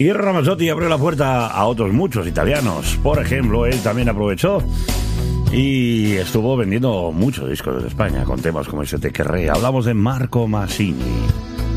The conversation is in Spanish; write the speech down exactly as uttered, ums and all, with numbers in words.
Y Ramazzotti abrió la puerta a otros muchos italianos. Por ejemplo, él también aprovechó y estuvo vendiendo muchos discos de España con temas como ese Te querré. Hablamos de Marco Masini.